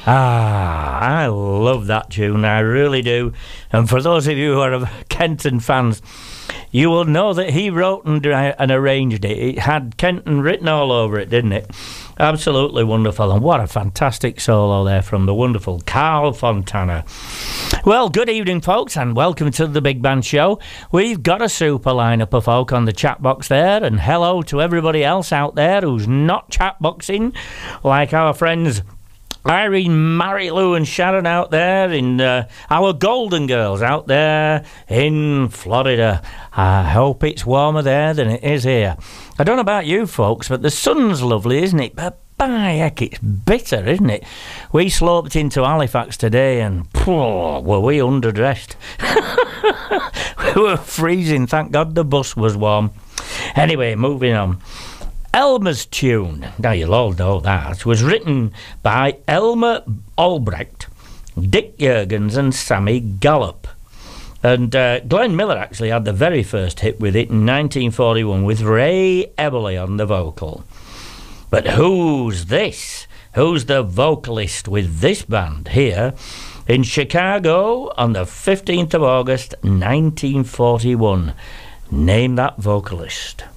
I love that tune, I really do. And for those of you who are Kenton fans, you will know that he wrote and arranged it. It had Kenton written all over it, didn't it? Absolutely wonderful. And what a fantastic solo there from the wonderful Carl Fontana. Well, good evening, folks, and welcome to the Big Band Show. We've got a super lineup of folk on the chat box there, and hello to everybody else out there who's not chat boxing, like our friends Irene, Mary Lou and Sharon out there in our Golden Girls out there in Florida. I hope it's warmer there than it is here. I don't know about you folks, but the sun's lovely, isn't it? But by heck, it's bitter, isn't it? We sloped into Halifax today and were we underdressed. We were freezing, thank God the bus was warm. Anyway, moving on. Elmer's Tune, now you'll all know that, was written by Elmer Albrecht, Dick Jurgens and Sammy Gallup. And Glenn Miller actually had the very first hit with it in 1941 with Ray Eberle on the vocal. But who's this? Who's the vocalist with this band here in Chicago on the 15th of August 1941? Name that vocalist.